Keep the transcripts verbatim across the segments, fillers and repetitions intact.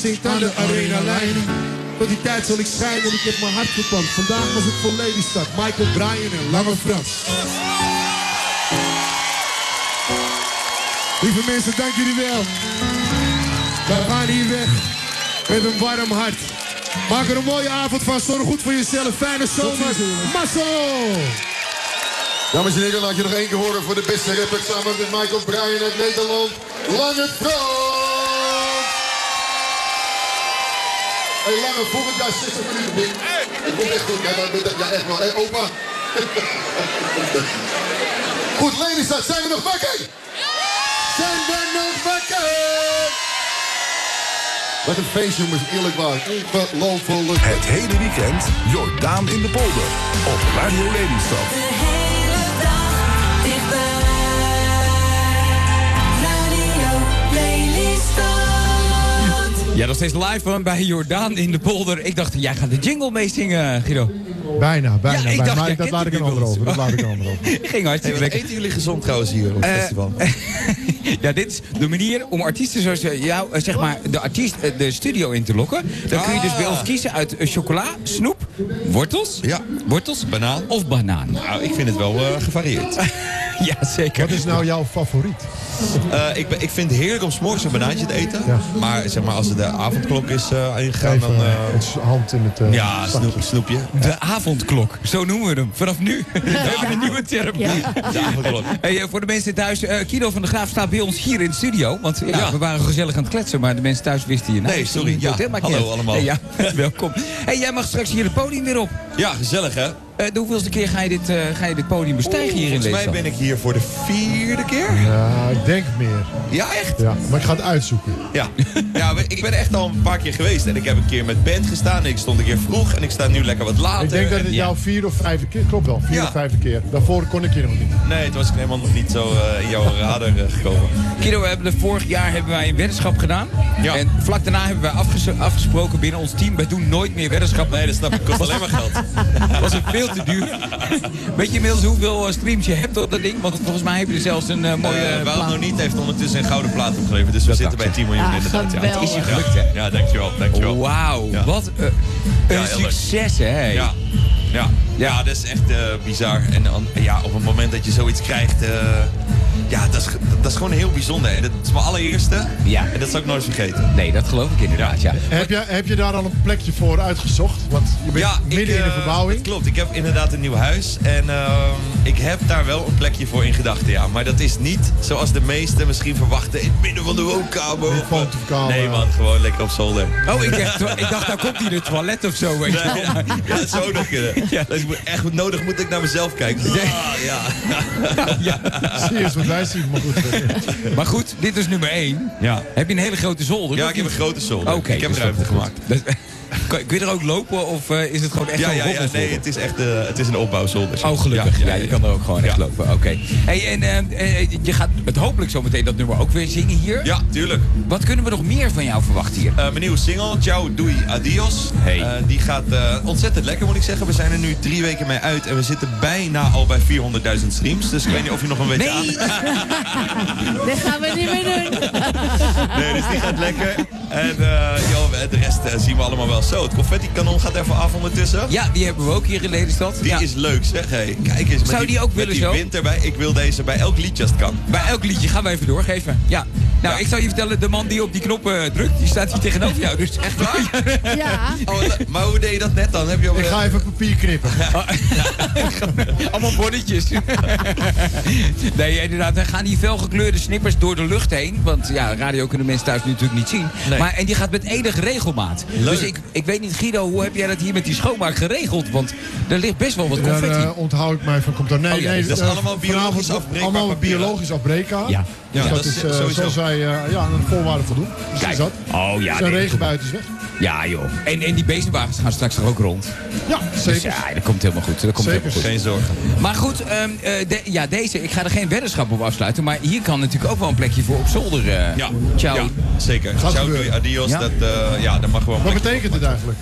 zingt aan de arenalijn. Tot die tijd zal ik schijnen en ik heb mijn hart gepand. Vandaag was het voor Lelystad, Michael Bryan en Lange Frans. Lieve mensen, dank jullie wel. We gaan hier weg met een warm hart. Maak er een mooie avond van. Zorg goed voor jezelf. Fijne zomer. Mazzel! Dames en heren, laat je nog één keer horen voor de beste rapper samen met Michael Bryan uit Nederland. Lange Frans! Hey Lange, volgend jaar zestig minuten binnen. Het komt echt goed. Ja, ja echt wel. Hey opa. Goed, Lelystad, zijn we nog wakker? Zijn we nog wakker? Wat een feest, jongens, eerlijk waar. Ongelooflijk. Het hele weekend Jordaan in de Polder op Radio Lelystad. De hele dag dichtbij. Radio Lelystad. Ja, nog steeds live van bij Jordaan in de Polder. Ik dacht, jij gaat de jingle meezingen, Guido. Bijna, bijna. Ja, ik bijna. dacht, maar jij dat kent laat ik die een ander wel over. Dat laat ik een ander over. Ging hartstikke Hey, wat lekker. eten jullie gezond trouwens hier op het Eh, festival? Ja, dit is de manier om artiesten zoals jou, eh, zeg maar, de artiest eh, de studio in te lokken. Dan kun je dus bij ons kiezen uit eh, chocola, snoep, wortels, Ja. wortels, Banaan? of banaan. Nou, ik vind het wel uh, gevarieerd. Ja, zeker. Wat is nou jouw favoriet? Uh, ik, ben, ik vind het heerlijk om 's morgens een banaantje te eten. Ja. Maar zeg maar, als er de avondklok is uh, ingegaan, Even dan... Uh, ons hand in het... Uh, ja, snoep, snoepje. De avondklok, zo noemen we hem. Vanaf nu. We hebben een nieuwe term. De avondklok. Hey, uh, voor de mensen thuis, uh, Guido van der Graaf staat bij ons hier in de studio. Want ja, Ja. we waren gezellig aan het kletsen, maar de mensen thuis wisten je. Nou, Nee, sorry. dat Ja, helemaal hallo niet. allemaal. Hey, ja, welkom. Hey, jij mag straks hier het podium weer op. Ja, gezellig hè? Uh, de hoeveelste keer ga je dit, uh, ga je dit podium bestijgen hier in Volgens mij Lelystad? ben ik hier voor de vierde keer. Ja, ik denk meer. Ja, echt? Ja, maar ik ga het uitzoeken. Ja. Ja, ik ben echt al een paar keer geweest. En ik heb een keer met band gestaan. En ik stond een keer vroeg. En ik sta nu lekker wat later. Ik denk dat het En- jouw vierde of vijfde keer... Klopt wel, vierde Ja. of vijfde keer. Daarvoor kon ik je nog niet. Nee, het was helemaal nog niet zo uh, in jouw radar uh, gekomen. Guido, we hebben de vorig jaar hebben wij een weddenschap gedaan. Ja. En vlak daarna hebben wij afges afgesproken binnen ons team. Wij doen nooit meer weddenschappen. Nee, dat snap ik. Kost alleen maar geld. Dat was het veel te duur. Weet je inmiddels hoeveel uh, streams je hebt op dat ding? Want volgens mij heb je er zelfs een uh, mooie... Uh, uh, Wout plaat. nog niet heeft ondertussen een gouden plaat opgeleverd. Dus we Dat zitten dacht bij tien miljoen Ah, inderdaad. Ja. geweldig. Is je gelukt, hè? Ja, dankjewel. dankjewel. Wauw, Ja. wat uh, Ja, een heel leuk. succes, hè? Ja. Ja. ja, dat is echt uh, bizar. En dan, ja, op het moment dat je zoiets krijgt... Uh, ja, dat is, dat is gewoon heel bijzonder. En dat is mijn allereerste. Ja. En dat zal ik nooit vergeten. Nee, dat geloof ik inderdaad, ja. Heb je, heb je daar al een plekje voor uitgezocht? Want je bent Ja, midden ik, in de uh, verbouwing. dat klopt. Ik heb inderdaad een nieuw huis. En uh, ik heb daar wel een plekje voor in gedachten, ja. Maar dat is niet zoals de meesten misschien verwachten... in het midden van de woonkamer. Niet Of, fotokamer. nee man, gewoon lekker op zolder. Oh, ik dacht, ik dacht daar komt hij de toilet of zo, weet je wel. Ja, ja, dat zou nog kunnen. Ja. Dus ik moet echt nodig moet ik naar mezelf kijken. Ah, ja. Ja. Zie je eens wat wij zien. Maar goed. Maar goed, dit is nummer één. Ja. Heb je een hele grote zolder? Ja, of ik heb een niet? grote zolder. Oké, ik heb dus ruimte dat- gemaakt. Dat- Kun kun je er ook lopen of uh, is het gewoon echt Ja, zo'n ja, ja, roddelzolder? nee, het is echt uh, het is een opbouwzolder. Oh, gelukkig. Ja, je kan er ook gewoon echt Ja. lopen. Oké. Hey, en uh, uh, je gaat het hopelijk zo meteen dat nummer ook weer zingen hier. Ja, tuurlijk. Wat kunnen we nog meer van jou verwachten hier? Uh, mijn nieuwe single, Ciao, Doei, Adios. Hey. Uh, die gaat uh, ontzettend lekker, moet ik zeggen. We zijn er nu drie weken mee uit en we zitten bijna al bij vierhonderdduizend streams. Dus ik weet niet of je nog een beetje aan... Nee! Dat gaan we niet meer doen. Nee, dus die gaat lekker. En uh, joh, de rest uh, zien we allemaal wel zo. Het confetti-kanon gaat even af ondertussen. Ja, die hebben we ook hier in Lelystad. Die Ja. is leuk, zeg. Hey, kijk eens. Met Zou die ook met willen die zo? wind erbij. Ik wil deze bij elk liedje als het kan. Bij elk liedje gaan we even doorgeven. Ja. Nou, Ja. ik zou je vertellen, de man die op die knoppen drukt, die staat hier tegenover jou. Dus echt waar? Ja. Oh, le- maar hoe deed je dat net dan? Heb je op, Ik ga even papier knippen. Allemaal bordetjes. Nee, inderdaad, er gaan die felgekleurde snippers door de lucht heen. Want ja, radio kunnen mensen thuis nu natuurlijk niet zien. Nee. Maar, en die gaat met enige regelmaat. Leuk. Dus ik, ik weet niet, Guido, hoe heb jij dat hier met die schoonmaak geregeld? Want er ligt best wel wat Daar confetti. uh, onthoud ik mij van. Komt er. Nee, Oh ja, nee, dus dat is uh, allemaal biologisch vanavond afbreekbaar Allemaal papier, hè? biologisch afbreekbaar. Ja. Dus Ja, dat, dat is is uh, sowieso. zoals wij uh, ja, een voorwaarde voldoen. Dus Kijk. is dat. Oh ja, Zijn nee. regenbuiten is weg. Ja joh. En, en die beestenwagens gaan straks er ook rond. Ja, Dus zeker. ja, dat komt helemaal goed. Dat komt Zeker. helemaal goed. Geen zorgen. Maar goed, ehm, eh, de- ja, deze, ik ga er geen weddenschap op afsluiten. Maar hier kan natuurlijk ook wel een plekje voor op zolder. eh. Ja. Ciao, Ja, zeker. Gaat Ciao, gebeuren. doei, adios. Ja. Dat, uh, ja, dat mag gewoon. Wat betekent het eigenlijk?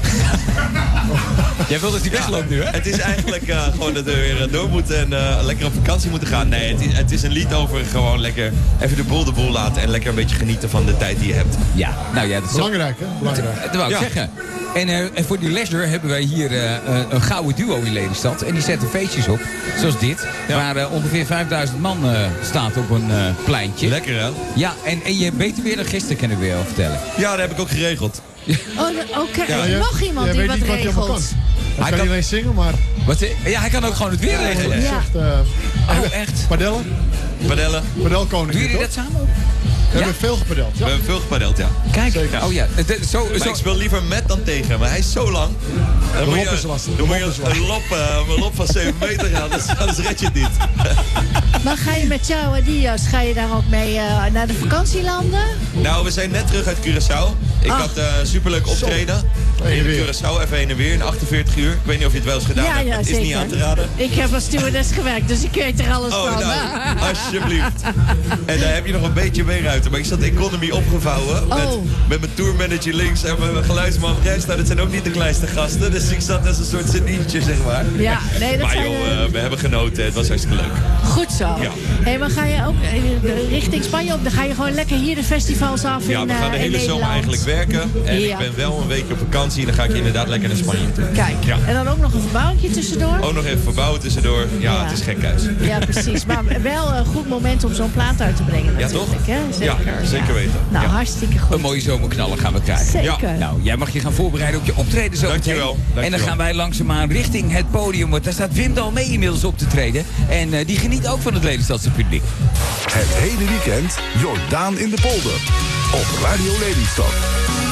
Jij wil dat hij wegloopt nu, hè? Het is eigenlijk uh, gewoon dat we weer uh, door moeten en uh, lekker op vakantie moeten gaan. Nee, het is, het is een lied over gewoon lekker even de boel de boel laten en lekker een beetje genieten van de tijd die je hebt. Ja, nou ja, dat is Belangrijk, hè? Belangrijk. Dat wou ik Ja. zeggen. En, uh, en voor die leisure hebben wij hier uh, een gouden duo in Lelystad. En die zetten feestjes op, zoals dit. Ja. Waar uh, ongeveer vijfduizend man uh, staat op een uh, pleintje. Lekker, hè? Ja, en, en je beter weer dan gisteren, kan ik weer wel vertellen. Ja, dat heb ik ook geregeld. Oh, oké. Ja, Ja, Nog iemand jij die weet wat niet wat hij allemaal kan. regelt. Hij Hij kan kan- niet alleen zingen, maar Wat, uh, ja, hij kan ook gewoon het weer regelen. Ja. echt, uh, Oh, echt? padellen. Padellen. Padelkoning. Doen jullie toch? dat samen ook? We hebben veel gepadeld. We Ja. hebben veel gepadeld, ja. Kijk, Zeker. oh ja, het- het- zo, Maar zo, ik speel liever met dan tegen, maar hij is zo lang. Dan moet lop je- is lastig, Dan de moet lop je is lastig. een lop, uh, een lop van zeven meter gaan, dus anders red je het niet. Maar ga je met jou en Dias, ga je daar ook mee uh, naar de vakantielanden? Nou, we zijn net terug uit Curaçao. Ik Ah. had uh, superleuk optreden. Heen en In weer. Curaçao even heen en weer in achtenveertig uur. Ik weet niet of je het wel eens gedaan Ja, hebt, ja, maar het is zeker. niet aan te raden. Ik heb als stewardess gewerkt, dus ik weet er alles Oh, van. nou, alsjeblieft. En daar heb je nog een beetje meeruiten. Maar ik zat economy opgevouwen. Met, Oh. met mijn tourmanager links en mijn geluidsman rechts. Nou, dat zijn ook niet de kleinste gasten. Dus ik zat als een soort senientje, zeg maar. Ja, nee, dat Maar zijn... joh, eh, uh, we hebben genoten. Het was hartstikke leuk. Goed zo. Ja. Hé, maar ga je ook eh, richting Spanje op? Dan ga je gewoon lekker hier de festivals af in Ja, we gaan de eh, in hele zomer Nederland. eigenlijk werken. En Ja. ik ben wel een weekje op vakantie. En dan ga ik inderdaad lekker naar Spanje toe. Kijk, Ja. en dan ook nog een verbouwingje tussendoor? Ook nog even verbouwen tussendoor. Ja, Ja. het is gek huis. Ja, precies. Maar wel een goed moment om zo'n plaat uit te brengen Ja, natuurlijk. toch? Hè? Zeker. Ja, zeker weten. Nou, Ja. hartstikke goed. een mooie zomerknallen gaan we krijgen. Zeker. Nou, jij mag je gaan voorbereiden op je optreden zo meteen. Dankjewel, dankjewel. En dan gaan wij langzaamaan richting het podium. Want daar staat Wim Dalmee inmiddels op te treden. En uh, die geniet ook van het Lelystadse publiek. Het hele weekend Jordaan in de polder. Op Radio Lelystad.